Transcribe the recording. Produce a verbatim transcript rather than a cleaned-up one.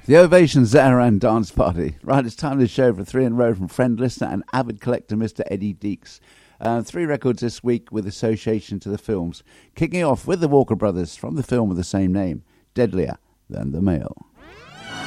The Ovation Zaran Dance Party. Right, it's time to show for three in a row from friend, listener and avid collector Mister Eddie Deeks. Uh, three records this week with association to the films. Kicking off with the Walker Brothers from the film with the same name, Deadlier Than the Male.